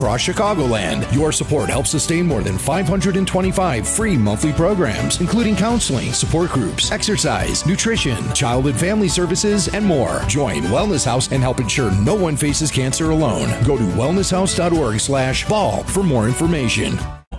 Across Chicagoland, your support helps sustain more than 525 free monthly programs, including counseling, support groups, exercise, nutrition, child and family services, and more. Join Wellness House and help ensure no one faces cancer alone. Go to wellnesshouse.org/ball for more information.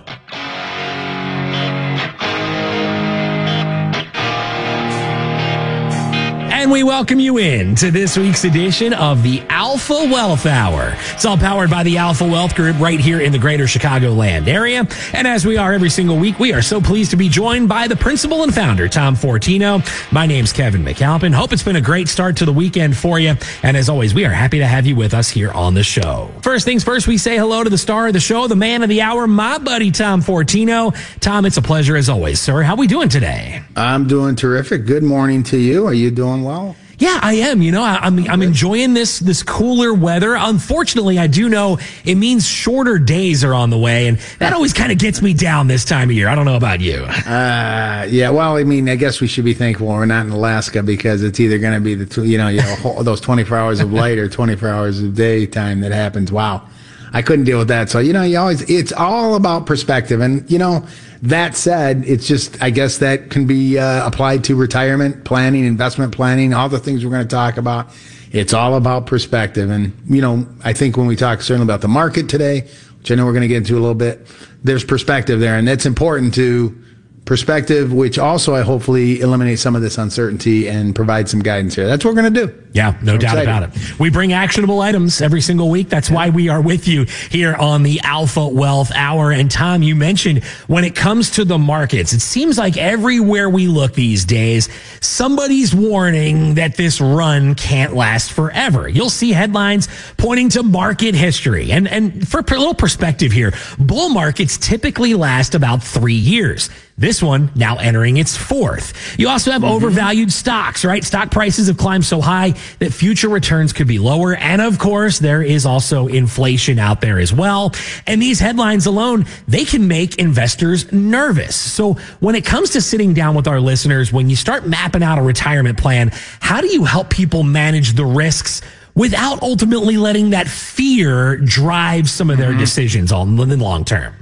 And we welcome you in to this week's edition of the Alpha Wealth Hour. It's all powered by the Alpha Wealth Group right here in the greater Chicagoland area. And as we are every single week, we are so pleased to be joined by the principal and founder, Tom Fortino. My name's Kevin McAlpin. Hope it's been a great start to the weekend for you. And as always, we are happy to have you with us here on the show. First things first, we say hello to the star of the show, the man of the hour, my buddy, Tom Fortino. Tom, it's a pleasure as always, sir. How are we doing today? I'm doing terrific. Good morning to you. Are you doing well? Yeah, I am. You know, I'm enjoying this cooler weather. Unfortunately, I do know it means shorter days are on the way, and that always kind of gets me down this time of year. I don't know about you. Yeah. Well, I mean, I guess we should be thankful we're not in Alaska, because it's either going to be those 24 hours of light or 24 hours of daytime that happens. Wow. I couldn't deal with that. So, it's all about perspective. And, that said, it's just, I guess that can be applied to retirement planning, investment planning, all the things we're going to talk about. It's all about perspective. And, I think when we talk certainly about the market today, which I know we're going to get into a little bit, there's perspective there. And that's important to perspective, which also I hopefully eliminate some of this uncertainty and provide some guidance here. That's what we're going to do. Yeah, no doubt about it. We bring actionable items every single week. That's why we are with you here on the Alpha Wealth Hour. And Tom, you mentioned when it comes to the markets, it seems like everywhere we look these days, somebody's warning that this run can't last forever. You'll see headlines pointing to market history. And for a little perspective here, bull markets typically last about 3 years. This one now entering its fourth. You also have overvalued stocks, right? Stock prices have climbed so high that future returns could be lower. And of course, there is also inflation out there as well. And these headlines alone, they can make investors nervous. So when it comes to sitting down with our listeners, when you start mapping out a retirement plan, how do you help people manage the risks without ultimately letting that fear drive some of their decisions on the long term?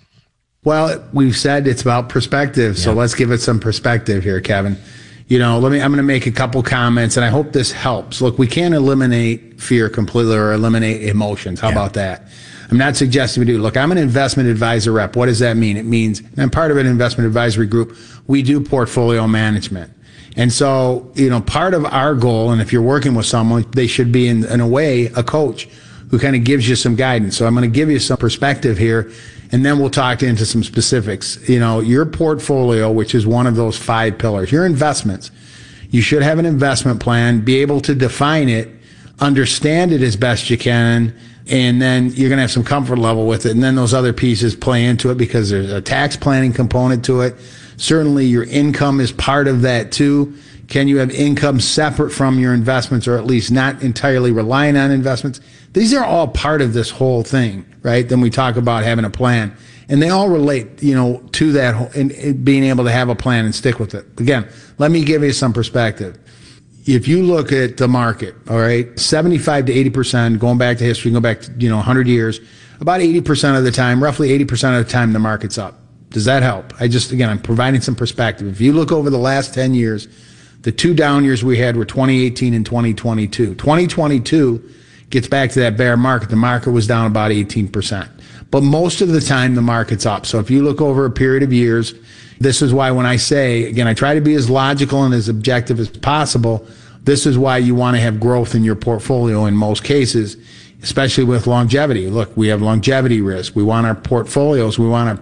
Well, we've said it's about perspective, so let's give it some perspective here, Kevin. I'm going to make a couple comments, and I hope this helps. Look, we can't eliminate fear completely or eliminate emotions. How about that? I'm not suggesting we do. Look, I'm an investment advisor rep. What does that mean? It means I'm part of an investment advisory group. We do portfolio management. And so, part of our goal, and if you're working with someone, they should be in a way, a coach who kind of gives you some guidance. So I'm going to give you some perspective here, and then we'll talk into some specifics. Your portfolio, which is one of those 5 pillars, your investments, you should have an investment plan, be able to define it, understand it as best you can, and then you're going to have some comfort level with it. And then those other pieces play into it because there's a tax planning component to it. Certainly your income is part of that too. Can you have income separate from your investments, or at least not entirely relying on investments? These are all part of this whole thing, right? Then we talk about having a plan, and they all relate, to that and being able to have a plan and stick with it. Again, let me give you some perspective. If you look at the market, all right, 75 to 80%, going back to history, go back to, 100 years, about 80% of the time, roughly 80% of the time, the market's up. Does that help? I'm providing some perspective. If you look over the last 10 years, the 2 down years we had were 2018 and 2022. 2022 gets back to that bear market. The market was down about 18%. But most of the time, the market's up. So if you look over a period of years, this is why when I say, again, I try to be as logical and as objective as possible. This is why you want to have growth in your portfolio in most cases, especially with longevity. Look, we have longevity risk. We want our portfolios. We want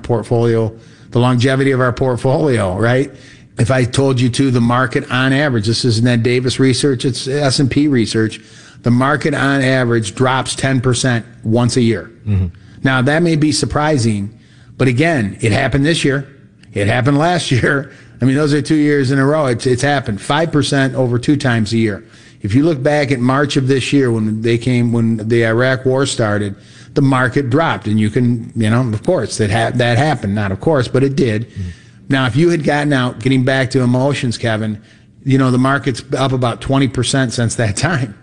the longevity of our portfolio, right? If I told you the market on average, this is Ned Davis research, it's S&P research, the market on average drops 10% once a year. Now, that may be surprising, but again, it happened this year. It happened last year. I mean, those are 2 years in a row. It's happened 5% over 2 times a year. If you look back at March of this year when the Iraq war started, the market dropped, and you can, of course, that happened. Not of course, but it did. Now, if you had gotten out, getting back to emotions, Kevin, the market's up about 20% since that time.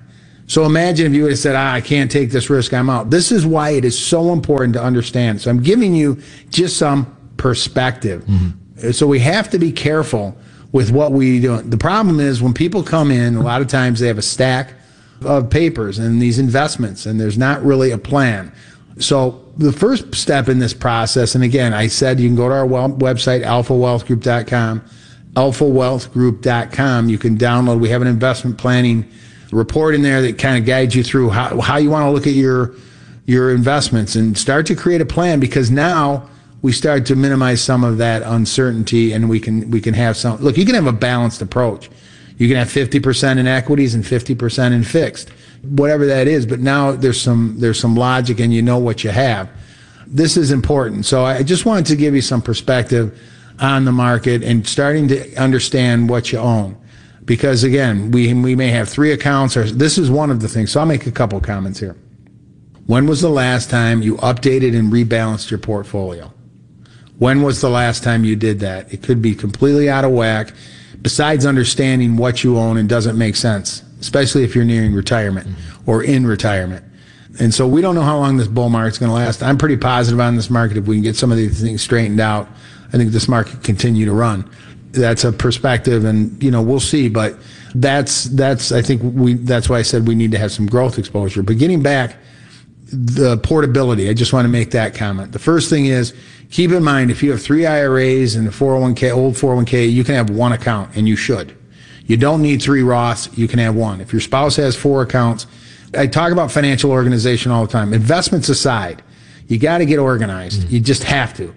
So imagine if you would have said, I can't take this risk, I'm out. This is why it is so important to understand. So I'm giving you just some perspective. So we have to be careful with what we do. The problem is when people come in, a lot of times they have a stack of papers and these investments, and there's not really a plan. So the first step in this process, and again, I said you can go to our website, alphawealthgroup.com, alphawealthgroup.com. You can download, we have an investment planning report in there that kind of guides you through how you want to look at your investments and start to create a plan, because now we start to minimize some of that uncertainty, and we can have some, look, you can have a balanced approach. You can have 50% in equities and 50% in fixed, whatever that is. But now there's some logic, and you know what you have. This is important. So I just wanted to give you some perspective on the market and starting to understand what you own. Because again, we may have 3 accounts, or this is one of the things. So I'll make a couple comments here. When was the last time you updated and rebalanced your portfolio? When was the last time you did that? It could be completely out of whack. Besides understanding what you own, and doesn't make sense, especially if you're nearing retirement or in retirement. And so we don't know how long this bull market's going to last. I'm pretty positive on this market. If we can get some of these things straightened out, I think this market can continue to run. That's a perspective, and we'll see. But that's I think that's why I said we need to have some growth exposure. But getting back, the portability, I just want to make that comment. The first thing is, keep in mind, if you have 3 IRAs and a 401k, old 401k, you can have 1 account, and you should. You don't need 3 Roths, you can have 1. If your spouse has 4 accounts, I talk about financial organization all the time. Investments aside, you got to get organized. You just have to.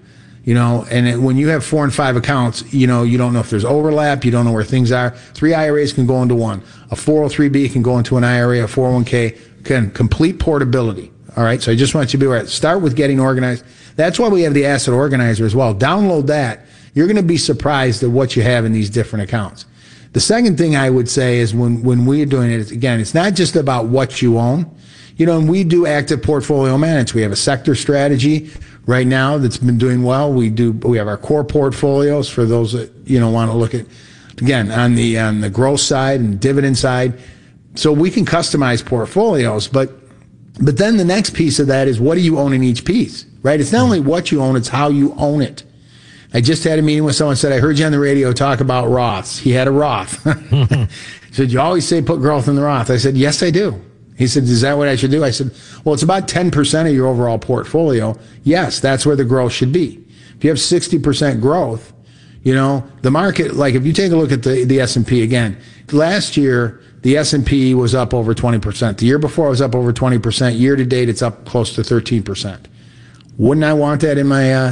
And when you have 4 and 5 accounts, you don't know if there's overlap, you don't know where things are. 3 IRAs can go into 1. A 403B can go into an IRA, a 401k, can complete portability. All right, so I just want you to be aware. Start with getting organized. That's why we have the asset organizer as well. Download that. You're going to be surprised at what you have in these different accounts. The second thing I would say is when we're doing it, again, it's not just about what you own. And we do active portfolio management. We have a sector strategy right now that's been doing well. We have our core portfolios for those that want to look at, again, on the growth side and dividend side. So we can customize portfolios, but then the next piece of that is, what do you own in each piece, right? It's not only what you own, it's how you own it. I just had a meeting with someone, said, I heard you on the radio talk about Roths. He had a Roth. He said, you always say put growth in the Roth. I said, yes, I do. He said, is that what I should do? I said, well, it's about 10% of your overall portfolio. Yes, that's where the growth should be. If you have 60% growth, the market, like if you take a look at the S&P again, last year, the S&P was up over 20%. The year before it was up over 20%. Year to date, it's up close to 13%. Wouldn't I want that in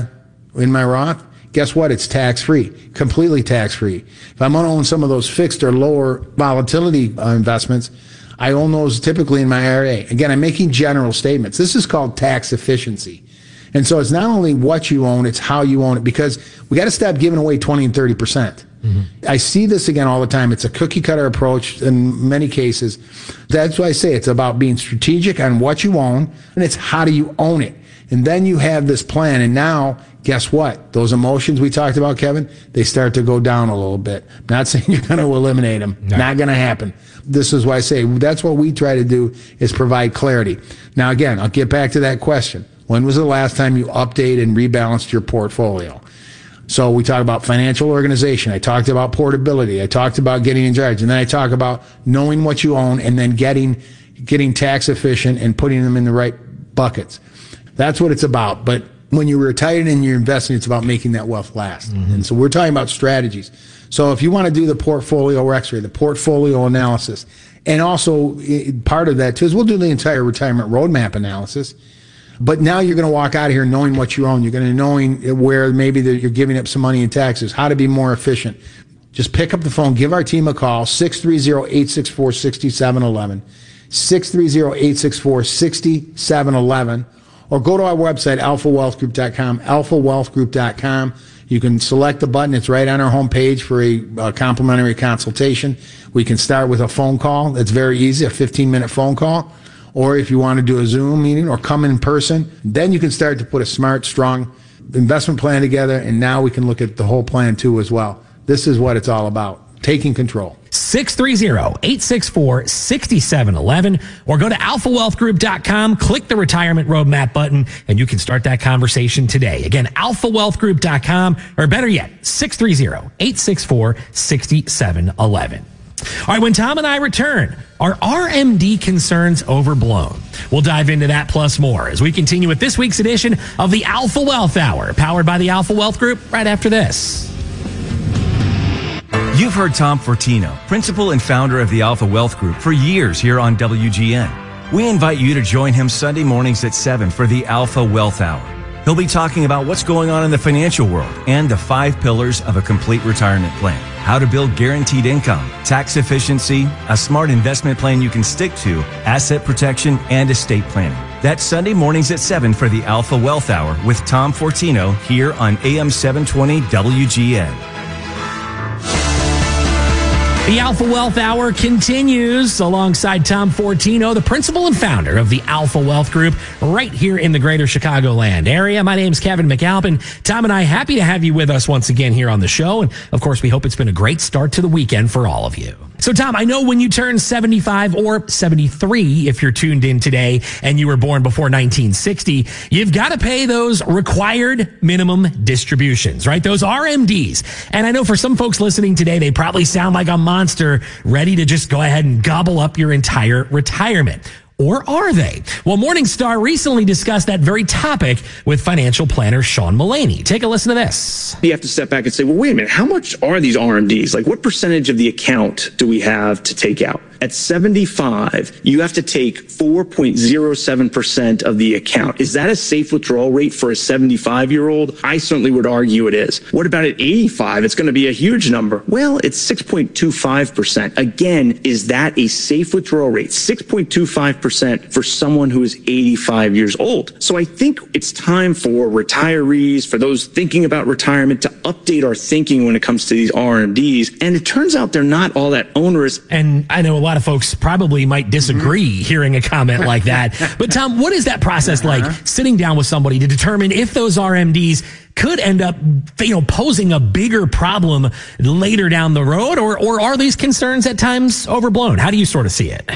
my Roth? Guess what? It's tax-free, completely tax-free. If I'm going to own some of those fixed or lower volatility investments, I own those typically in my IRA. Again, I'm making general statements. This is called tax efficiency. And so it's not only what you own, it's how you own it, because we got to stop giving away 20 and 30%. I see this again all the time. It's a cookie cutter approach in many cases. That's why I say it's about being strategic on what you own, and it's how do you own it. And then you have this plan, and now, guess what? Those emotions we talked about, Kevin, they start to go down a little bit. I'm not saying you're going to eliminate them. No. Not going to happen. This is why I say that's what we try to do, is provide clarity. Now, again, I'll get back to that question. When was the last time you updated and rebalanced your portfolio? So we talked about financial organization. I talked about portability. I talked about getting in charge. And then I talk about knowing what you own and then getting tax efficient and putting them in the right buckets. That's what it's about. But when you're retired and you're investing, it's about making that wealth last. And so we're talking about strategies. So if you want to do the portfolio X-ray, the portfolio analysis, and also part of that too is we'll do the entire retirement roadmap analysis. But now you're going to walk out of here knowing what you own. You're going to knowing where maybe you're giving up some money in taxes, how to be more efficient. Just pick up the phone, give our team a call, 630-864-6711, 630-864-6711, or go to our website, alphawealthgroup.com, alphawealthgroup.com. You can select the button. It's right on our homepage for a complimentary consultation. We can start with a phone call. It's very easy, a 15-minute phone call. Or if you want to do a Zoom meeting or come in person, then you can start to put a smart, strong investment plan together, and now we can look at the whole plan too as well. This is what it's all about, taking control. 630-864-6711, or go to alphawealthgroup.com, click the retirement roadmap button, and you can start that conversation today. Again, alphawealthgroup.com, or better yet, 630-864-6711. All right, when Tom and I return, are RMD concerns overblown? We'll dive into that plus more as we continue with this week's edition of the Alpha Wealth Hour, powered by the Alpha Wealth Group, right after this. You've heard Tom Fortino, principal and founder of the Alpha Wealth Group, for years here on WGN. We invite you to join him Sunday mornings at 7 for the Alpha Wealth Hour. He'll be talking about what's going on in the financial world and the 5 pillars of a complete retirement plan. How to build guaranteed income, tax efficiency, a smart investment plan you can stick to, asset protection, and estate planning. That's Sunday mornings at 7 for the Alpha Wealth Hour with Tom Fortino here on AM 720 WGN. The Alpha Wealth Hour continues alongside Tom Fortino, the principal and founder of the Alpha Wealth Group, right here in the greater Chicagoland area. My name's Kevin McAlpin. Tom and I, happy to have you with us once again here on the show. And of course, we hope it's been a great start to the weekend for all of you. So, Tom, I know when you turn 75 or 73, if you're tuned in today and you were born before 1960, you've got to pay those required minimum distributions, right? Those RMDs. And I know for some folks listening today, they probably sound like a monster ready to just go ahead and gobble up your entire retirement. Or are they? Well, Morningstar recently discussed that very topic with financial planner Sean Mullaney. Take a listen to this. You have to step back and say, well, wait a minute, how much are these RMDs? Like, what percentage of the account do we have to take out? At 75, you have to take 4.07% of the account. Is that a safe withdrawal rate for a 75-year-old? I certainly would argue it is. What about at 85? It's going to be a huge number. Well, it's 6.25%. Again, is that a safe withdrawal rate? 6.25% for someone who is 85 years old. So I think it's time for retirees, for those thinking about retirement, to update our thinking when it comes to these RMDs. And it turns out they're not all that onerous. And I know a lot of folks probably might disagree hearing a comment like that. But Tom, what is that process like, sitting down with somebody to determine if those RMDs could end up, posing a bigger problem later down the road, or are these concerns at times overblown? How do you sort of see it?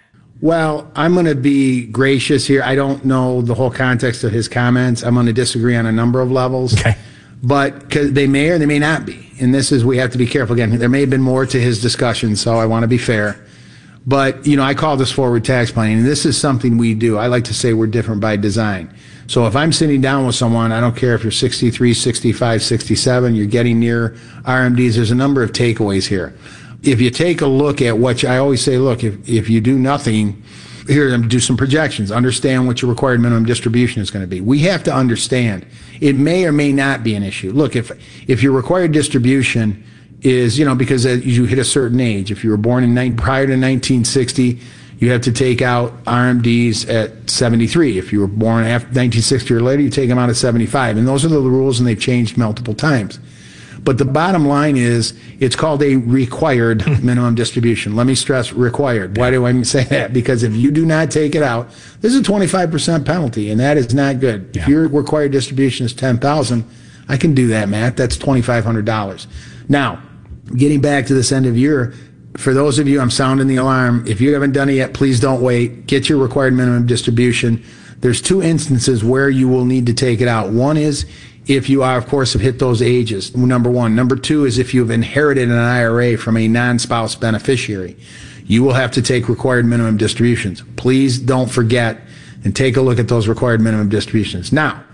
Well, I'm going to be gracious here. I don't know the whole context of his comments. I'm going to disagree on a number of levels. Okay. But cause they may or they may not be. And this is, we have to be careful. Again, there may have been more to his discussion, so I want to be fair. But, I call this forward tax planning, and this is something we do. I like to say we're different by design. So if I'm sitting down with someone, I don't care if you're 63, 65, 67, you're getting near RMDs, there's a number of takeaways here. If you take a look at I always say, look, if you do nothing, here, do some projections. Understand what your required minimum distribution is going to be. We have to understand it may or may not be an issue. Look, if your required distribution is, because you hit a certain age, if you were born prior to 1960, you have to take out RMDs at 73. If you were born after 1960 or later, you take them out at 75. And those are the rules, and they've changed multiple times. But the bottom line is, it's called a required minimum distribution. Let me stress required. Why do I say that? Because if you do not take it out, there's a 25% penalty, and that is not good. Yeah. If your required distribution is $10,000, I can do that, Matt. That's $2,500. Now, getting back to this end of year, for those of you, I'm sounding the alarm. If you haven't done it yet, please don't wait. Get your required minimum distribution. There's 2 instances where you will need to take it out. One is if you are, of course, have hit those ages, number one. Number 2 is if you've inherited an IRA from a non-spouse beneficiary. You will have to take required minimum distributions. Please don't forget and take a look at those required minimum distributions. Now,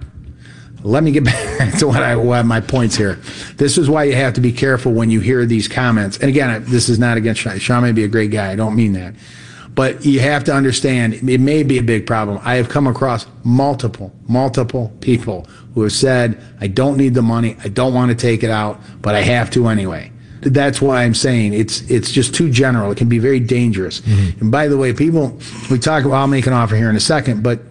let me get back to what my points here. This is why you have to be careful when you hear these comments. And again, this is not against Sean. Sean may be a great guy. I don't mean that. But you have to understand, it may be a big problem. I have come across multiple people who have said, I don't need the money, I don't want to take it out, but I have to anyway. That's why I'm saying it's just too general. It can be very dangerous. Mm-hmm. And by the way, I'll make an offer here in a second, but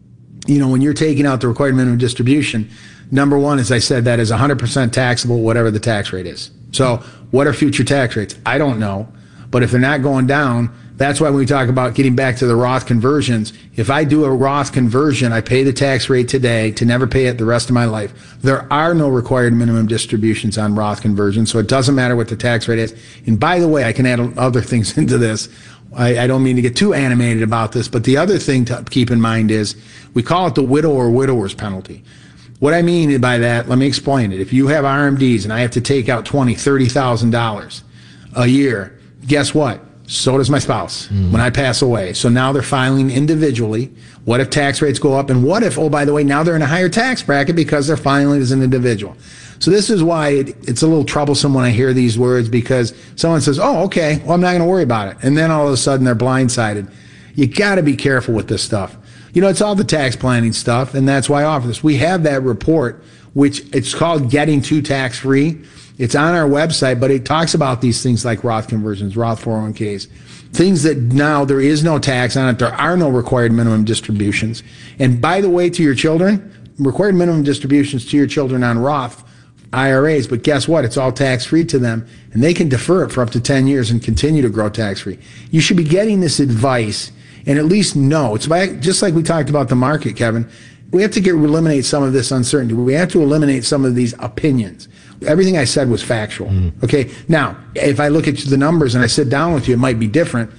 when you're taking out the required minimum distribution, number one, as I said, that is 100% taxable, whatever the tax rate is. So what are future tax rates? I don't know. But if they're not going down, That's why when we talk about getting back to the Roth conversions, if I do a Roth conversion, I pay the tax rate today to never pay it the rest of my life. There are no required minimum distributions on Roth conversions, so it doesn't matter what the tax rate is. And by the way, I can add other things into this. I don't mean to get too animated about this, but the other thing to keep in mind is we call it the widow or widower's penalty. What I mean by that, let me explain it. If you have RMDs and I have to take out $20,000, $30,000 a year, guess what? So does my spouse when I pass away. So now they're filing individually. What if tax rates go up? And what if, oh, by the way, now they're in a higher tax bracket because they're filing as an individual. So this is why it's a little troublesome when I hear these words, because someone says, oh, okay, well, I'm not going to worry about it. And then all of a sudden they're blindsided. You got to be careful with this stuff. You know, it's all the tax planning stuff, and that's why I offer this. We have that report, which it's called Getting to Tax Free. It's on our website, but it talks about these things like Roth conversions, Roth 401ks, things that now there is no tax on it. There are no required minimum distributions. And by the way, to your children, required minimum distributions to your children on Roth IRAs, but guess what? It's all tax-free to them, and they can defer it for up to 10 years and continue to grow tax-free. You should be getting this advice and at least know. It's just like we talked about the market, Kevin. We have to eliminate some of this uncertainty. We have to eliminate some of these opinions. Everything I said was factual. Okay. Now, if I look at the numbers and I sit down with you, it might be different.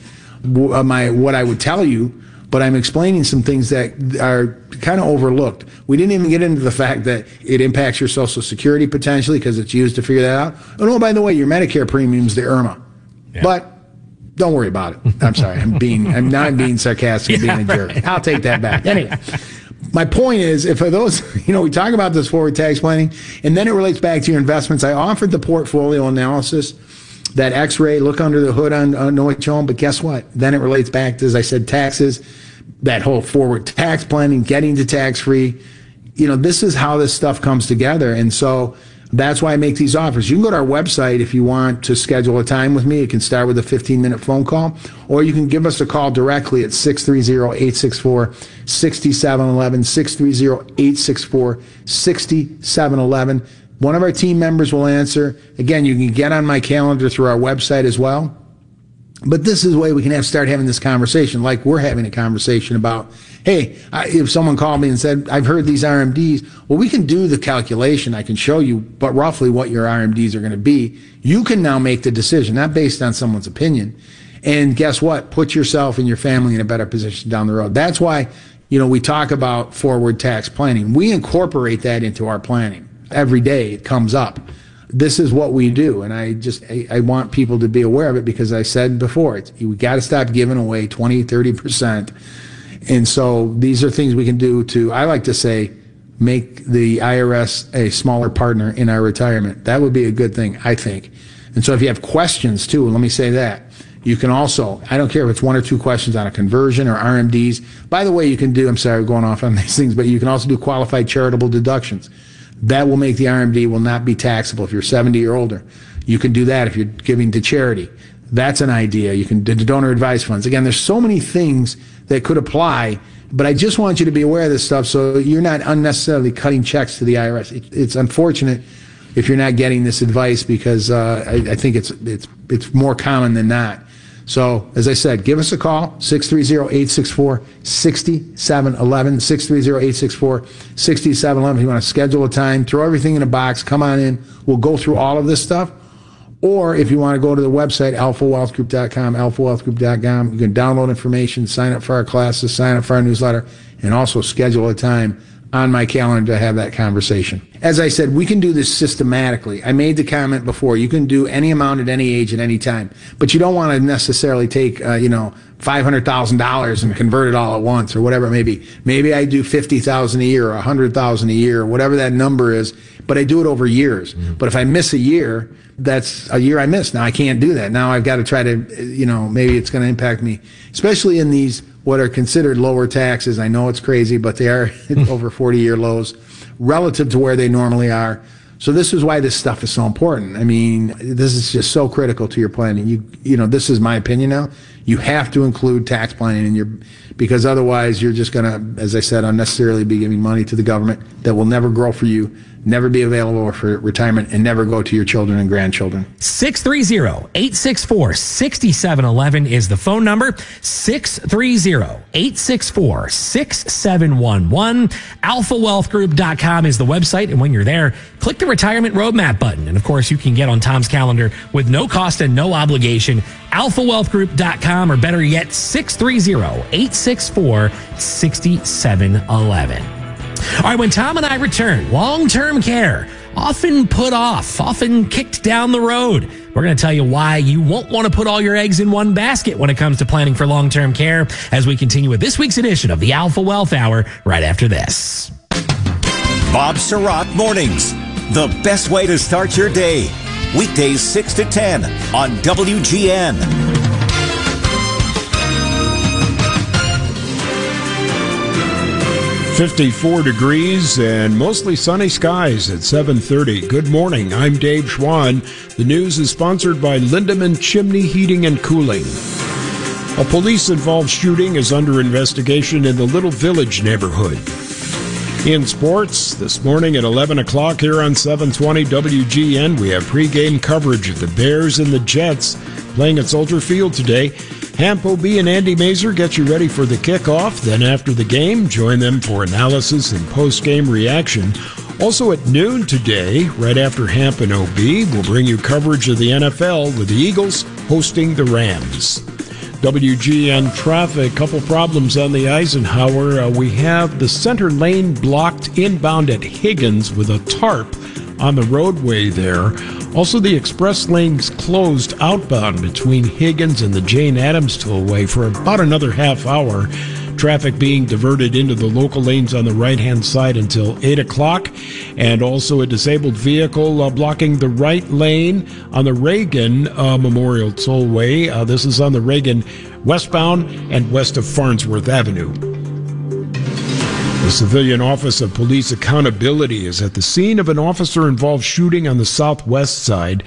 What I would tell you, but I'm explaining some things that are kind of overlooked. We didn't even get into the fact that it impacts your Social Security potentially because it's used to figure that out. And oh, by the way, your Medicare premium's the IRMA. Yeah. But don't worry about it. I'm sorry. I'm not being sarcastic, being a jerk. Right. I'll take that back. Anyway. My point is, if for those, we talk about this forward tax planning, and then it relates back to your investments. I offered the portfolio analysis, that X-ray, look under the hood on NOHOM, but guess what? Then it relates back to, as I said, taxes, that whole forward tax planning, getting to tax-free. This is how this stuff comes together, and so that's why I make these offers. You can go to our website if you want to schedule a time with me. You can start with a 15-minute phone call, or you can give us a call directly at 630-864-6711, 630-864-6711. One of our team members will answer. Again, you can get on my calendar through our website as well. But this is the way we can start having this conversation, like we're having a conversation about, hey, if someone called me and said, I've heard these RMDs, well, we can do the calculation. I can show you but roughly what your RMDs are going to be. You can now make the decision, not based on someone's opinion. And guess what? Put yourself and your family in a better position down the road. That's why, we talk about forward tax planning. We incorporate that into our planning. Every day it comes up. This is what we do, and I want people to be aware of it, because I said before, we got to stop giving away 20, 30%. And so these are things we can do to, I like to say, make the IRS a smaller partner in our retirement. That would be a good thing, I think. And so if you have questions too, let me say that. You can also, I don't care if it's one or two questions on a conversion or RMDs. By the way, you can do, I'm sorry, going off on these things, but you can also do qualified charitable deductions. That will make the RMD will not be taxable if you're 70 or older. You can do that if you're giving to charity. That's an idea. You can do donor advised funds. Again, there's so many things that could apply, but I just want you to be aware of this stuff so you're not unnecessarily cutting checks to the IRS. It's unfortunate if you're not getting this advice, because I think it's more common than not. So, as I said, give us a call, 630-864-6711, 630-864-6711. If you want to schedule a time, throw everything in a box, come on in. We'll go through all of this stuff. Or if you want to go to the website, alphawealthgroup.com, alphawealthgroup.com, you can download information, sign up for our classes, sign up for our newsletter, and also schedule a time on my calendar to have that conversation. As I said, we can do this systematically. I made the comment before, you can do any amount at any age at any time, but you don't want to necessarily take, $500,000 and convert it all at once or whatever it may be. Maybe I do $50,000 a year or $100,000 a year, whatever that number is, but I do it over years. But if I miss a year, that's a year I missed. Now I can't do that. Now I've got to try to, maybe it's going to impact me, especially in these what are considered lower taxes. I know it's crazy, but they are over 40-year lows relative to where they normally are. So this is why this stuff is so important. I mean, this is just so critical to your planning. This is my opinion now. You have to include tax planning in your, because otherwise you're just going to, as I said, unnecessarily be giving money to the government that will never grow for you, never be available for retirement, and never go to your children and grandchildren. 630-864-6711 is the phone number. 630-864-6711. AlphaWealthGroup.com is the website. And when you're there, click the Retirement Roadmap button. And of course, you can get on Tom's calendar with no cost and no obligation. AlphaWealthGroup.com, or better yet, 630-864-6711. All right, when Tom and I return, long-term care, often put off, often kicked down the road. We're going to tell you why you won't want to put all your eggs in one basket when it comes to planning for long-term care as we continue with this week's edition of the Alpha Wealth Hour right after this. Bob Sirott Mornings, the best way to start your day. Weekdays 6 to 10 on WGN. 54 degrees and mostly sunny skies at 7:30. Good morning. I'm Dave Schwan. The news is sponsored by Lindemann Chimney Heating and Cooling. A police-involved shooting is under investigation in the Little Village neighborhood. In sports, this morning at 11 o'clock here on 720 WGN, we have pregame coverage of the Bears and the Jets playing at Soldier Field today. Hamp OB and Andy Mazer get you ready for the kickoff. Then after the game, join them for analysis and post-game reaction. Also at noon today, right after Hamp and OB, we'll bring you coverage of the NFL with the Eagles hosting the Rams. WGN traffic, couple problems on the Eisenhower. We have the center lane blocked inbound at Higgins with a tarp on the roadway there. Also, the express lanes closed outbound between Higgins and the Jane Addams Tollway for about another half hour. Traffic being diverted into the local lanes on the right-hand side until 8 o'clock. And also a disabled vehicle blocking the right lane on the Reagan Memorial Tollway. This is on the Reagan westbound and west of Farnsworth Avenue. The Civilian Office of Police Accountability is at the scene of an officer-involved shooting on the southwest side.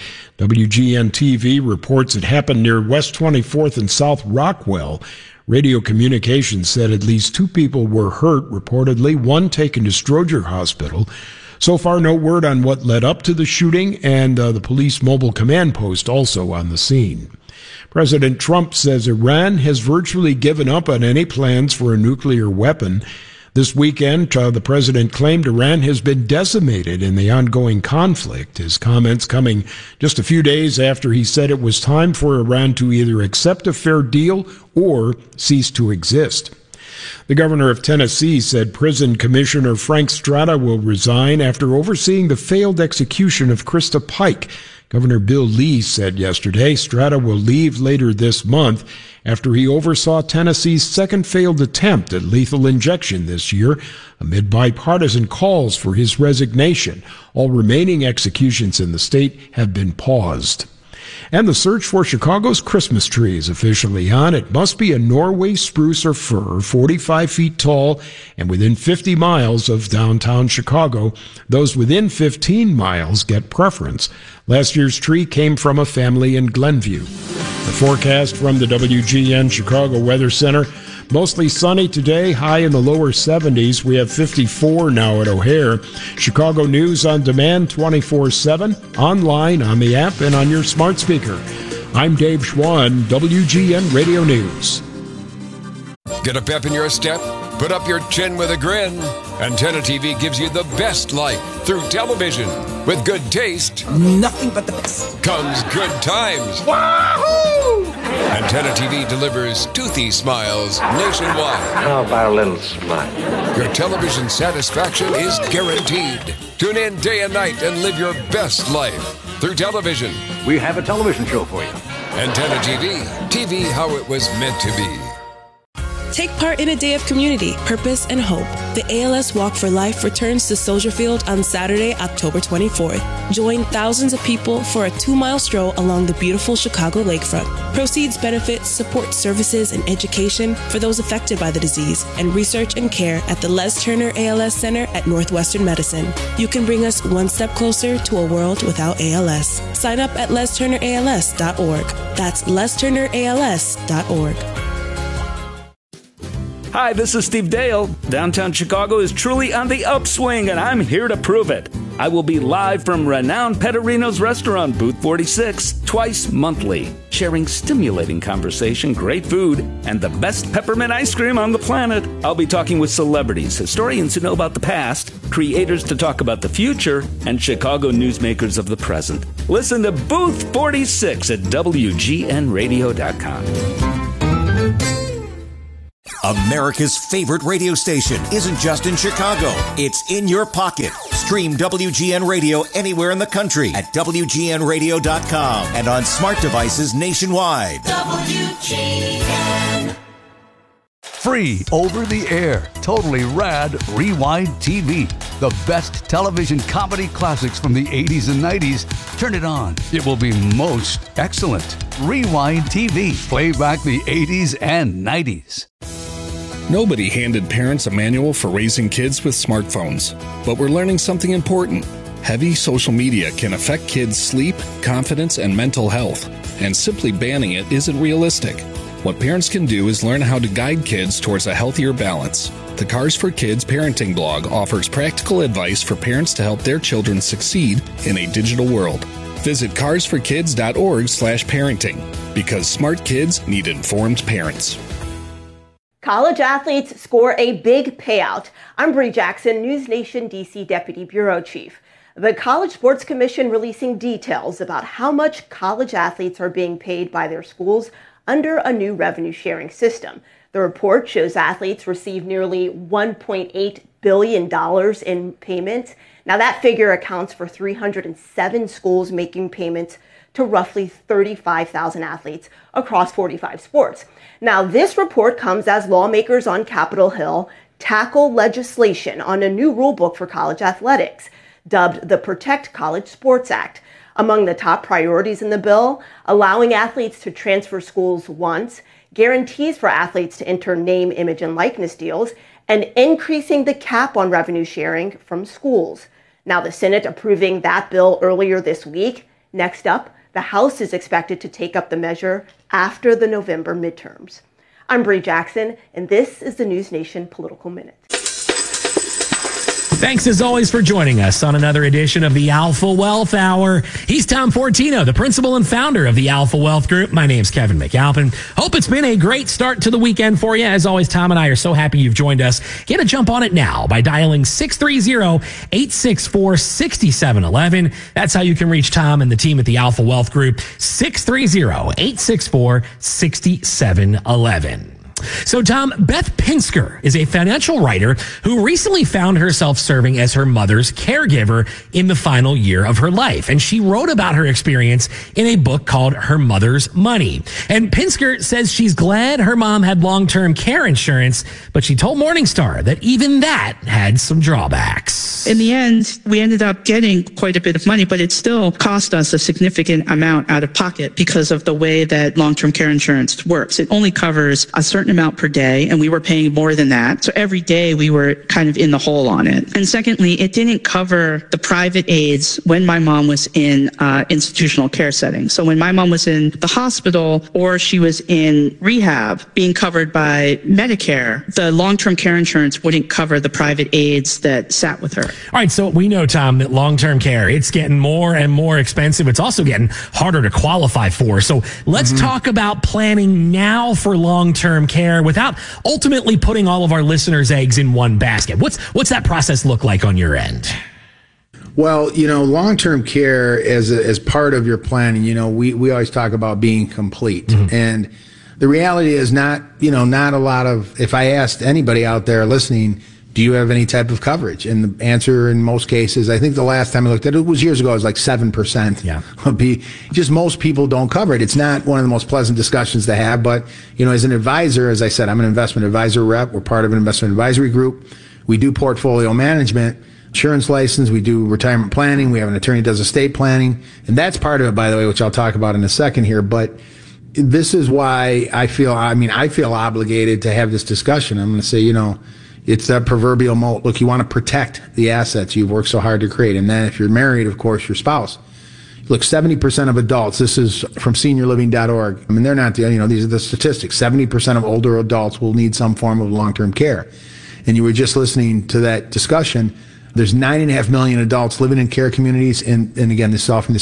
WGN-TV reports it happened near West 24th and South Rockwell. Radio Communications said at least 2 people were hurt, reportedly, 1 taken to Stroger Hospital. So far, no word on what led up to the shooting, and the police mobile command post also on the scene. President Trump says Iran has virtually given up on any plans for a nuclear weapon. This weekend, the president claimed Iran has been decimated in the ongoing conflict. His comments coming just a few days after he said it was time for Iran to either accept a fair deal or cease to exist. The governor of Tennessee said prison commissioner Frank Strata will resign after overseeing the failed execution of Krista Pike. Governor Bill Lee said yesterday Strata will leave later this month after he oversaw Tennessee's second failed attempt at lethal injection this year, amid bipartisan calls for his resignation. All remaining executions in the state have been paused. And the search for Chicago's Christmas tree is officially on. It must be a Norway spruce or fir, 45 feet tall and within 50 miles of downtown Chicago. Those within 15 miles get preference. Last year's tree came from a family in Glenview. The forecast from the WGN Chicago Weather Center. Mostly sunny today, high in the lower 70s. We have 54 now at O'Hare. Chicago News on demand 24/7, online, on the app, and on your smart speaker. I'm Dave Schwan, WGN Radio News. Get a pep in your step? Put up your chin with a grin. Antenna TV gives you the best life through television. With good taste, nothing but the best, comes good times. Wahoo! Antenna TV delivers toothy smiles nationwide. How about a little smile? Your television satisfaction is guaranteed. Tune in day and night and live your best life through television. We have a television show for you. Antenna TV. TV how it was meant to be. Take part in a day of community, purpose, and hope. The ALS Walk for Life returns to Soldier Field on Saturday, October 24th. Join thousands of people for a 2-mile stroll along the beautiful Chicago lakefront. Proceeds benefit support services and education for those affected by the disease and research and care at the Les Turner ALS Center at Northwestern Medicine. You can bring us one step closer to a world without ALS. Sign up at lesturnерals.org. That's lesturnерals.org. Hi, this is Steve Dale. Downtown Chicago is truly on the upswing, and I'm here to prove it. I will be live from renowned Pettorino's restaurant, Booth 46, twice monthly, sharing stimulating conversation, great food, and the best peppermint ice cream on the planet. I'll be talking with celebrities, historians who know about the past, creators to talk about the future, and Chicago newsmakers of the present. Listen to Booth 46 at WGNradio.com. America's favorite radio station isn't just in Chicago. It's in your pocket. Stream WGN Radio anywhere in the country at WGNradio.com and on smart devices nationwide. WGN. Free over the air, totally rad Rewind TV. The best television comedy classics from the 80s and 90s. Turn it on. It will be most excellent. Rewind TV. Play back the 80s and 90s. Nobody handed parents a manual for raising kids with smartphones, but we're learning something important. Heavy social media can affect kids' sleep, confidence, and mental health, and simply banning it isn't realistic. What parents can do is learn how to guide kids towards a healthier balance. The Cars for Kids parenting blog offers practical advice for parents to help their children succeed in a digital world. Visit carsforkids.org/parenting, because smart kids need informed parents. College athletes score a big payout. I'm Bree Jackson, News Nation DC Deputy Bureau Chief. The College Sports Commission releasing details about how much college athletes are being paid by their schools under a new revenue sharing system. The report shows athletes receive nearly $1.8 billion in payments. Now that figure accounts for 307 schools making payments to roughly 35,000 athletes across 45 sports. Now, this report comes as lawmakers on Capitol Hill tackle legislation on a new rulebook for college athletics, dubbed the Protect College Sports Act. Among the top priorities in the bill, allowing athletes to transfer schools once, guarantees for athletes to enter name, image, and likeness deals, and increasing the cap on revenue sharing from schools. Now, the Senate approving that bill earlier this week. Next up, the House is expected to take up the measure after the November midterms. I'm Bree Jackson, and this is the News Nation Political Minute. Thanks as always for joining us on another edition of the Alpha Wealth Hour. He's Tom Fortino, the principal and founder of the Alpha Wealth Group. My name's Kevin McAlpin. Hope it's been a great start to the weekend for you. As always, Tom and I are so happy you've joined us. Get a jump on it now by dialing 630-864-6711. That's how you can reach Tom and the team at the Alpha Wealth Group, 630-864-6711. So, Tom, Beth Pinsker is a financial writer who recently found herself serving as her mother's caregiver in the final year of her life. And she wrote about her experience in a book called Her Mother's Money. And Pinsker says she's glad her mom had long-term care insurance, but she told Morningstar that even that had some drawbacks. In the end, we ended up getting quite a bit of money, but it still cost us a significant amount out of pocket because of the way that long-term care insurance works. It only covers a certain amount per day, and we were paying more than that. So every day we were kind of in the hole on it. And secondly, it didn't cover the private aids when my mom was in institutional care settings. So when my mom was in the hospital or she was in rehab being covered by Medicare, the long-term care insurance wouldn't cover the private aids that sat with her. All right, so we know, Tom, that long-term care, it's getting more and more expensive. It's also getting harder to qualify for. So let's talk about planning now for long-term care without ultimately putting all of our listeners' eggs in one basket. What's that process look like on your end? Well, long-term care as part of your planning, we always talk about being complete. And the reality is not a lot of, if I asked anybody out there listening, do you have any type of coverage? And the answer in most cases, I think the last time I looked at it was years ago, it was like 7%. Yeah. Would be just most people don't cover it. It's not one of the most pleasant discussions to have, but as an advisor, as I said, I'm an investment advisor rep. We're part of an investment advisory group. We do portfolio management, insurance license. We do retirement planning. We have an attorney who does estate planning. And that's part of it, by the way, which I'll talk about in a second here. But this is why I feel obligated to have this discussion. I'm going to say, it's that proverbial moat. Look, you want to protect the assets you've worked so hard to create. And then if you're married, of course, your spouse. Look, 70% of adults, this is from seniorliving.org. I mean, they're not these are the statistics. 70% of older adults will need some form of long-term care. And you were just listening to that discussion. There's 9.5 million adults living in care communities. And again, this is all from the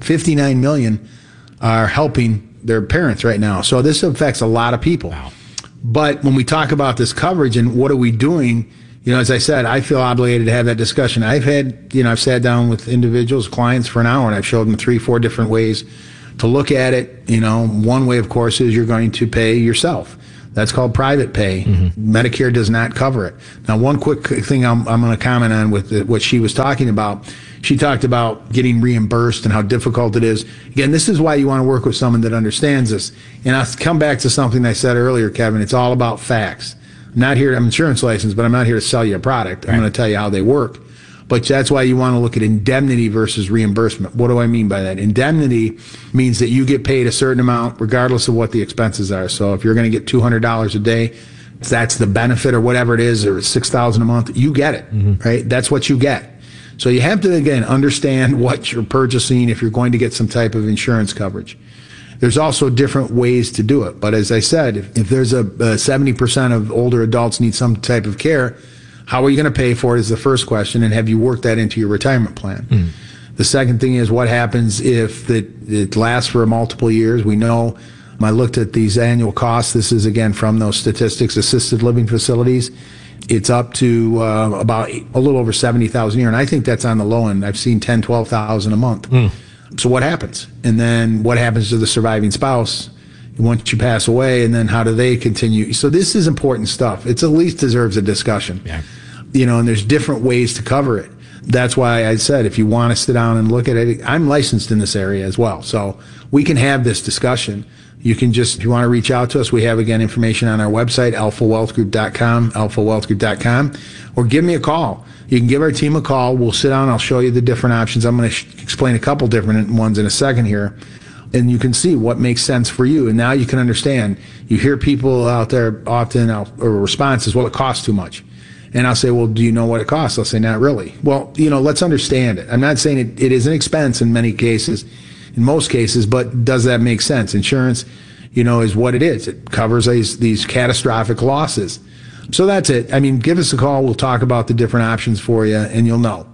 59 million are helping their parents right now. So this affects a lot of people. Wow. But when we talk about this coverage and what are we doing, as I said, I feel obligated to have that discussion. I've sat down with individuals, clients for an hour, and I've showed them 3-4 different ways to look at it. One way, of course, is you're going to pay yourself. That's called private pay. Mm-hmm. Medicare does not cover it. Now, one quick thing I'm going to comment on with what she was talking about. She talked about getting reimbursed and how difficult it is. Again, this is why you want to work with someone that understands this. And I'll come back to something I said earlier, Kevin. It's all about facts. I'm insurance licensed, but I'm not here to sell you a product. I'm going to tell you how they work. But that's why you want to look at indemnity versus reimbursement. What do I mean by that? Indemnity means that you get paid a certain amount regardless of what the expenses are. So if you're going to get $200 a day, if that's the benefit or whatever it is, or $6,000 a month, you get it, right? That's what you get. So you have to, again, understand what you're purchasing if you're going to get some type of insurance coverage. There's also different ways to do it. But as I said, if there's a 70% of older adults need some type of care, how are you going to pay for it is the first question, and have you worked that into your retirement plan? The second thing is what happens if it lasts for multiple years. We know, I looked at these annual costs. This is, again, from those statistics, assisted living facilities. It's up to about a little over $70,000 a year, and I think that's on the low end. I've seen $10,000, $12,000 a month. So what happens? And then what happens to the surviving spouse once you pass away, and then how do they continue? So this is important stuff. It's at least deserves a discussion. Yeah. And there's different ways to cover it. That's why I said, if you want to sit down and look at it, I'm licensed in this area as well. So we can have this discussion. You can just, if you want to reach out to us, we have, again, information on our website, alphawealthgroup.com, alphawealthgroup.com, or give me a call. You can give our team a call. We'll sit down. I'll show you the different options. I'm going to explain a couple different ones in a second here. And you can see what makes sense for you. And now you can understand. You hear people out there often, or responses, well, it costs too much. And I'll say, well, do you know what it costs? They'll say, not really. Well, let's understand it. I'm not saying it is an expense in many cases, in most cases, but does that make sense? Insurance, is what it is. It covers these catastrophic losses. So that's it. Give us a call. We'll talk about the different options for you, and you'll know.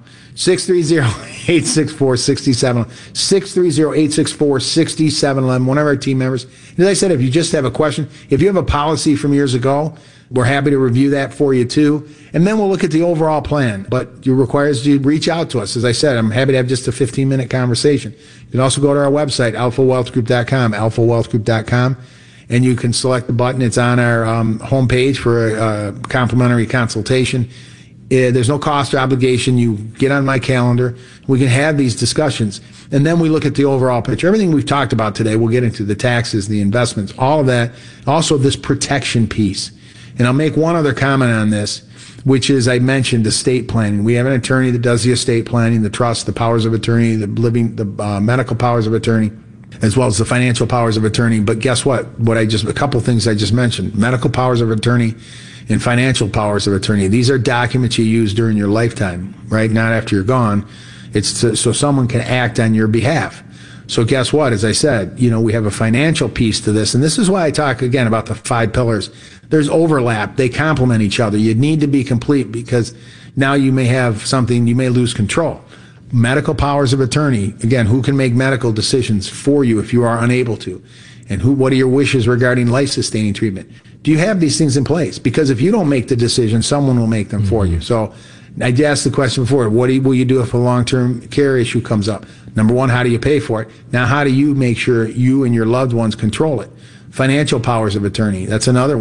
630-864-6711. 630-864-6711. One of our team members. As I said, if you just have a question, if you have a policy from years ago, we're happy to review that for you too. And then we'll look at the overall plan. But it requires you to reach out to us. As I said, I'm happy to have just a 15-minute conversation. You can also go to our website, alphawealthgroup.com, alphawealthgroup.com. And you can select the button. It's on our homepage for a complimentary consultation. There's no cost or obligation. You get on my calendar. We can have these discussions. And then we look at the overall picture. Everything we've talked about today, we'll get into the taxes, the investments, all of that. Also this protection piece. And I'll make one other comment on this, which is I mentioned estate planning. We have an attorney that does the estate planning, the trust, the powers of attorney, the medical powers of attorney, as well as the financial powers of attorney. But guess what? A couple things I just mentioned, medical powers of attorney and financial powers of attorney. These are documents you use during your lifetime, right? Not after you're gone. It's so someone can act on your behalf. So guess what? As I said, we have a financial piece to this. And this is why I talk again about the 5 pillars. There's overlap. They complement each other. You need to be complete because now you may have something, you may lose control. Medical powers of attorney. Again, who can make medical decisions for you if you are unable to? And what are your wishes regarding life-sustaining treatment? Do you have these things in place? Because if you don't make the decision, someone will make them for you. So I asked the question before, what will you do if a long-term care issue comes up? Number one, how do you pay for it? Now, how do you make sure you and your loved ones control it? Financial powers of attorney, that's another one.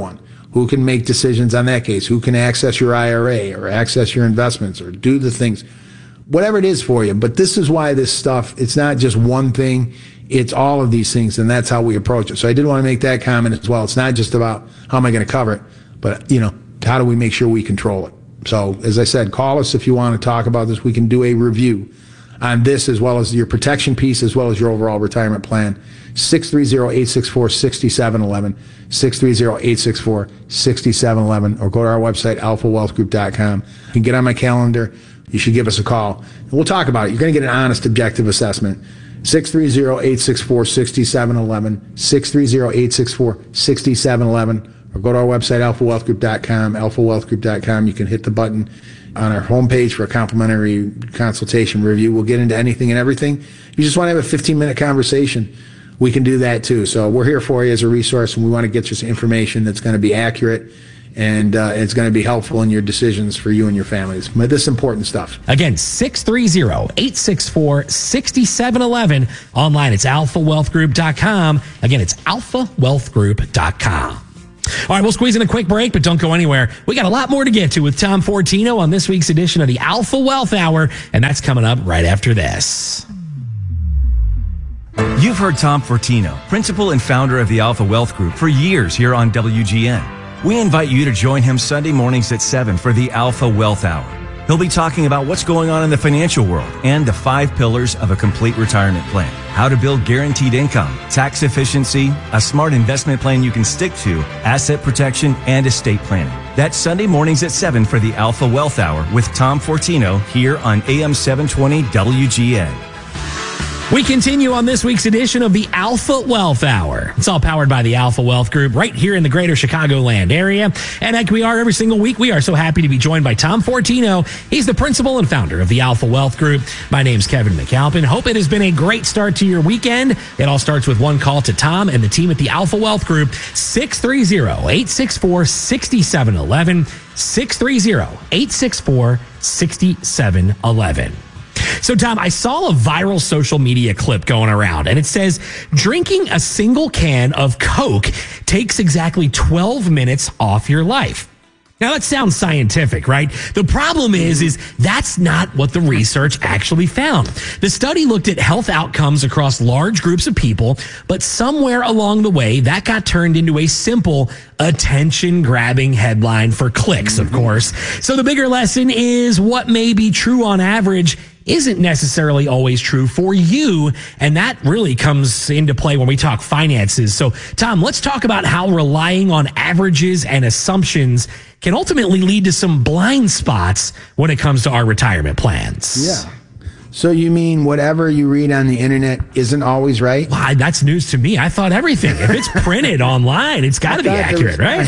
Who can make decisions on that case? Who can access your IRA or access your investments or do the things, whatever it is for you. But this is why this stuff, it's not just one thing, it's all of these things, and that's how we approach it. So I did want to make that comment as well. It's not just about how am I going to cover it, but, how do we make sure we control it? So, as I said, call us if you want to talk about this. We can do a review on this as well as your protection piece as well as your overall retirement plan. 630-864-6711, 630-864-6711, or go to our website, alphawealthgroup.com. You can get on my calendar. You should give us a call. And we'll talk about it. You're going to get an honest, objective assessment. 630-864-6711, 630-864-6711, or go to our website, alphawealthgroup.com, alphawealthgroup.com. You can hit the button on our homepage for a complimentary consultation review. We'll get into anything and everything. You just want to have a 15-minute conversation, we can do that too. So we're here for you as a resource, and we want to get you some information that's going to be accurate and it's going to be helpful in your decisions for you and your families. But this is important stuff. Again, 630-864-6711. Online, it's alphawealthgroup.com. Again, it's alphawealthgroup.com. All right, we'll squeeze in a quick break, but don't go anywhere. We got a lot more to get to with Tom Fortino on this week's edition of the Alpha Wealth Hour, and that's coming up right after this. You've heard Tom Fortino, principal and founder of the Alpha Wealth Group, for years here on WGN. We invite you to join him Sunday mornings at 7 for the Alpha Wealth Hour. He'll be talking about what's going on in the financial world and the 5 pillars of a complete retirement plan. How to build guaranteed income, tax efficiency, a smart investment plan you can stick to, asset protection, and estate planning. That's Sunday mornings at 7 for the Alpha Wealth Hour with Tom Fortino here on AM 720 WGN. We continue on this week's edition of the Alpha Wealth Hour. It's all powered by the Alpha Wealth Group right here in the greater Chicagoland area. And like we are every single week, we are so happy to be joined by Tom Fortino. He's the principal and founder of the Alpha Wealth Group. My name's Kevin McAlpin. Hope it has been a great start to your weekend. It all starts with one call to Tom and the team at the Alpha Wealth Group, 630-864-6711, 630-864-6711. So, Tom, I saw a viral social media clip going around, and it says drinking a single can of Coke takes exactly 12 minutes off your life. Now, that sounds scientific, right? The problem is that's not what the research actually found. The study looked at health outcomes across large groups of people, but somewhere along the way, that got turned into a simple attention-grabbing headline for clicks, of course. So the bigger lesson is what may be true on average isn't necessarily always true for you, and that really comes into play when we talk finances. So, Tom, let's talk about how relying on averages and assumptions can ultimately lead to some blind spots when it comes to our retirement plans. Yeah. So you mean whatever you read on the internet isn't always right? Well, that's news to me. I thought everything. If it's printed online, it's got to be accurate, right?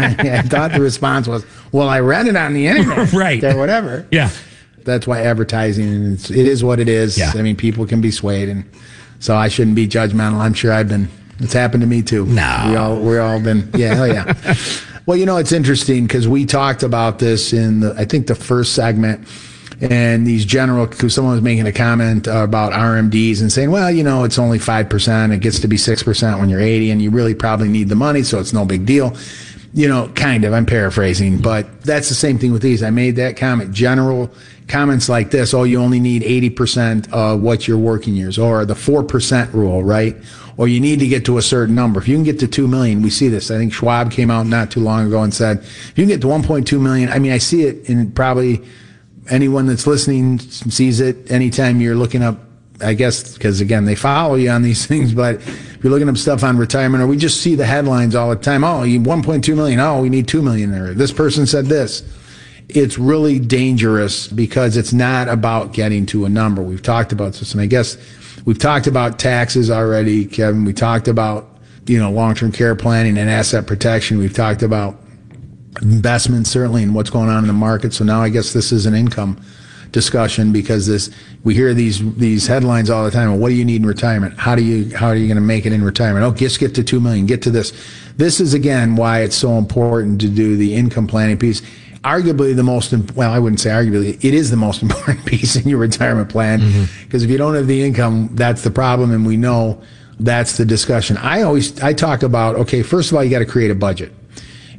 I thought the response was, well, I read it on the internet. Right. Or whatever. Yeah. That's why advertising, it is what it is. Yeah. I mean, people can be swayed, and so I shouldn't be judgmental. I'm sure it's happened to me too. No. We're all been, yeah. Well, it's interesting because we talked about this in I think the first segment, and because someone was making a comment about RMDs and saying, well, it's only 5%. It gets to be 6% when you're 80, and you really probably need the money, so it's no big deal. Kind of, I'm paraphrasing, but that's the same thing with these. I made that comment. General comments like this, oh, you only need 80% of what your working years, or the 4% rule, right? Or you need to get to a certain number. If you can get to 2 million, we see this. I think Schwab came out not too long ago and said, if you can get to 1.2 million, I mean, I see it in probably anyone that's listening sees it anytime you're looking up, I guess, because again, they follow you on these things, but if you're looking up stuff on retirement, or we just see the headlines all the time, oh, you 1.2 million, oh, we need 2 million there. This person said this. It's really dangerous because it's not about getting to a number. We've talked about this, and I guess we've talked about taxes already, Kevin. We talked about, long-term care planning and asset protection. We've talked about investments, certainly, and what's going on in the market. So now I guess this is an income discussion because we hear these headlines all the time. Well, what do you need in retirement? How are you going to make it in retirement? Oh, just get to 2 million, get to this. This is again why it's so important to do the income planning piece. Arguably I wouldn't say arguably, it is the most important piece in your retirement plan, because if you don't have the income, that's the problem, and we know that's the discussion. I talk about, okay, first of all, you got to create a budget.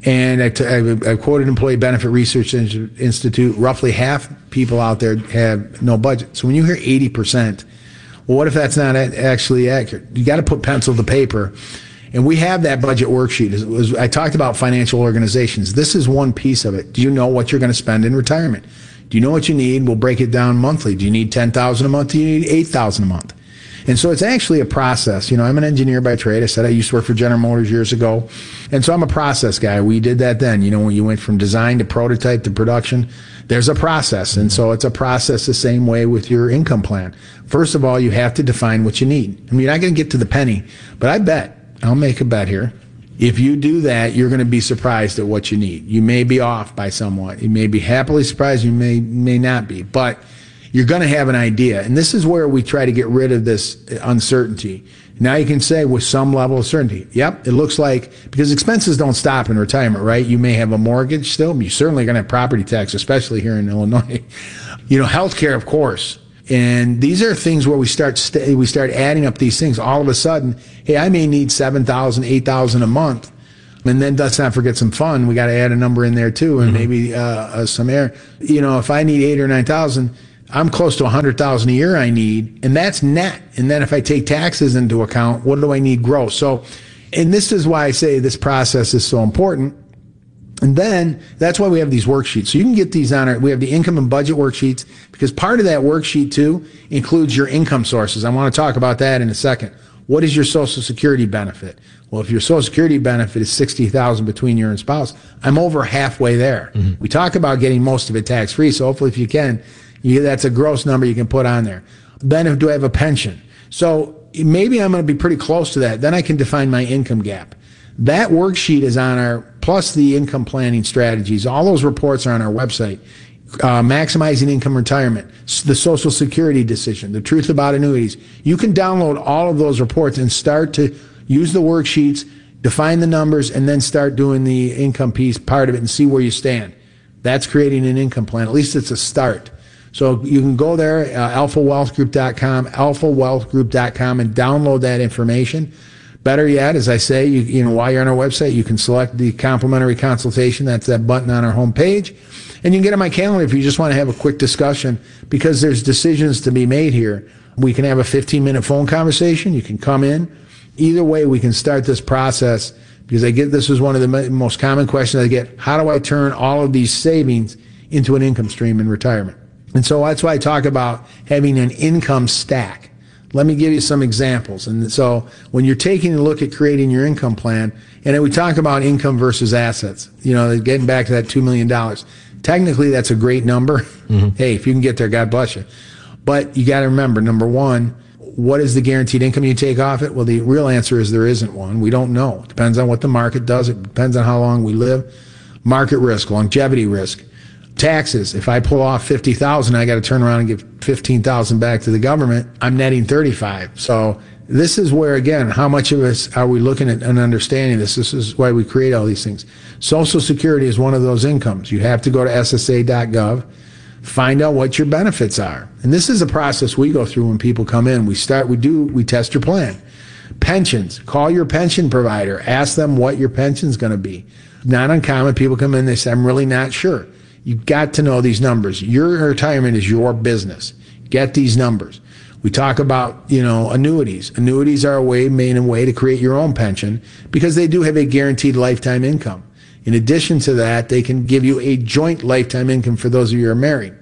And I quoted Employee Benefit Research Institute, roughly half people out there have no budget. So when you hear 80%, well, what if that's not actually accurate? You got to put pencil to paper. And we have that budget worksheet. I talked about financial organizations. This is one piece of it. Do you know what you're going to spend in retirement? Do you know what you need? We'll break it down monthly. Do you need $10,000 a month? Do you need $8,000 a month? And so it's actually a process. You know, I'm an engineer by trade. I said I used to work for General Motors years ago. And so I'm a process guy. We did that then. You know, when you went from design to prototype to production, there's a process. And so it's a process the same way with your income plan. First of all, you have to define what you need. I mean, you're not going to get to the penny, but I'll make a bet here. If you do that, you're going to be surprised at what you need. You may be off by somewhat. You may be happily surprised. You may not be. But you're going to have an idea. And this is where we try to get rid of this uncertainty. Now you can say with some level of certainty, yep, it looks like, because expenses don't stop in retirement, right? You may have a mortgage still. You're certainly going to have property tax, especially here in Illinois. You know, healthcare, of course. And these are things where we start adding up these things. All of a sudden, hey, I may need $7,000, $8,000 a month. And then let's not forget some fun. We got to add a number in there too, and maybe some air. You know, if I need $8,000 or $9,000, I'm close to $100,000 a year I need, and that's net. And then if I take taxes into account, what do I need gross? So, and this is why I say this process is so important. And then that's why we have these worksheets. So you can get these we have the income and budget worksheets, because part of that worksheet too includes your income sources. I want to talk about that in a second. What is your Social Security benefit? Well, if your Social Security benefit is $60,000 between you and spouse, I'm over halfway there. We talk about getting most of it tax free. So hopefully if you can, that's a gross number you can put on there. Then do I have a pension? So maybe I'm going to be pretty close to that. Then I can define my income gap. That worksheet is on plus the income planning strategies. All those reports are on our website. Maximizing income retirement, the Social Security decision, the truth about annuities. You can download all of those reports and start to use the worksheets, define the numbers, and then start doing the income piece part of it and see where you stand. That's creating an income plan. At least it's a start. So you can go there, alphawealthgroup.com, alphawealthgroup.com, and download that information. Better yet, as I say, you know, while you're on our website, you can select the complimentary consultation. That's that button on our homepage. And you can get on my calendar if you just want to have a quick discussion, because there's decisions to be made here. We can have a 15-minute phone conversation. You can come in. Either way, we can start this process, because this is one of the most common questions I get. How do I turn all of these savings into an income stream in retirement? And so that's why I talk about having an income stack. Let me give you some examples. And so when you're taking a look at creating your income plan, and then we talk about income versus assets, you know, getting back to that $2 million. Technically, that's a great number. Hey, if you can get there, God bless you. But you got to remember, number one, what is the guaranteed income you take off it? Well, the real answer is there isn't one. We don't know. It depends on what the market does. It depends on how long we live. Market risk, longevity risk. Taxes. If I pull off $50,000, I got to turn around and give $15,000 back to the government. I'm netting $35,000. So this is where, again, how much of us are we looking at and understanding this? This is why we create all these things. Social Security is one of those incomes. You have to go to SSA.gov, find out what your benefits are. And this is a process we go through when people come in. We test your plan. Pensions. Call your pension provider. Ask them what your pension's going to be. Not uncommon. People come in, they say, I'm really not sure. You've got to know these numbers. Your retirement is your business. Get these numbers. We talk about, you know, annuities. Annuities are a main way to create your own pension, because they do have a guaranteed lifetime income. In addition to that, they can give you a joint lifetime income for those of you who are married.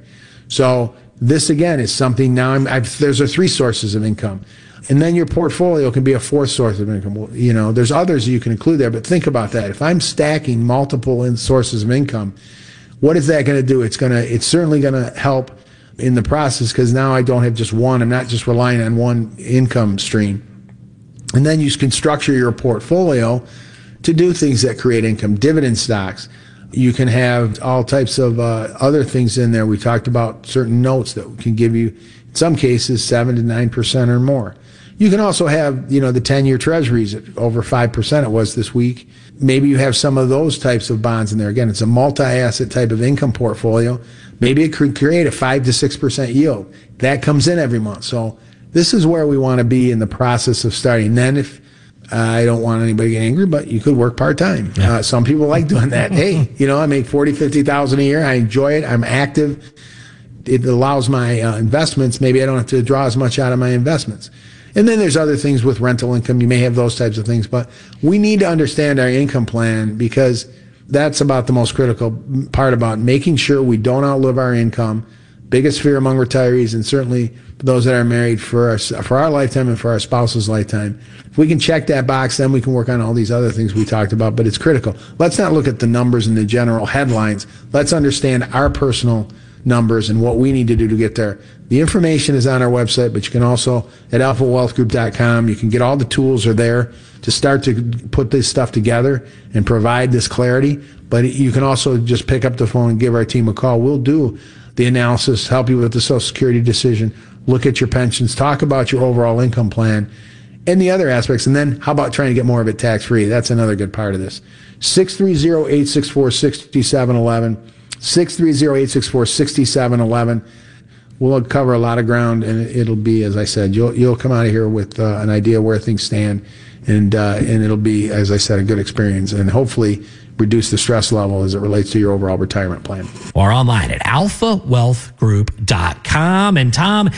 So this, again, is something now there's 3 sources of income. And then your portfolio can be a 4th source of income. Well, you know, there's others you can include there, but think about that. If I'm stacking multiple sources of income, what is that going to do? It's certainly going to help in the process, because now I don't have just one. I'm not just relying on one income stream. And then you can structure your portfolio to do things that create income. Dividend stocks. You can have all types of other things in there. We talked about certain notes that can give you, in some cases, 7 to 9% or more. You can also have, you know, the 10-year treasuries at over 5% it was this week. Maybe you have some of those types of bonds in there. Again, it's a multi-asset type of income portfolio. Maybe it could create a 5 to 6% yield. That comes in every month. So this is where we want to be in the process of starting. Then if I don't want anybody to get angry, but you could work part-time. Yeah. Some people like doing that. Hey, I make $40,000, $50,000 a year. I enjoy it. I'm active. It allows my investments. Maybe I don't have to draw as much out of my investments. And then there's other things with rental income. You may have those types of things, but we need to understand our income plan, because that's about the most critical part about making sure we don't outlive our income. Biggest fear among retirees, and certainly those that are married, for our lifetime and for our spouse's lifetime. If we can check that box, then we can work on all these other things we talked about, but it's critical. Let's not look at the numbers and the general headlines. Let's understand our personal numbers and what we need to do to get there. The information is on our website, but you can also, at alphawealthgroup.com, you can get all the tools are there to start to put this stuff together and provide this clarity. But you can also just pick up the phone and give our team a call. We'll do the analysis, help you with the Social Security decision, look at your pensions, talk about your overall income plan and the other aspects. And then how about trying to get more of it tax-free? That's another good part of this. 630-864-6711. 630-864-6711. We'll cover a lot of ground, and it'll be, as I said, you'll come out of here with an idea where things stand, and it'll be, as I said, a good experience, and hopefully reduce the stress level as it relates to your overall retirement plan. Or online at alphawealthgroup.com. And Tom,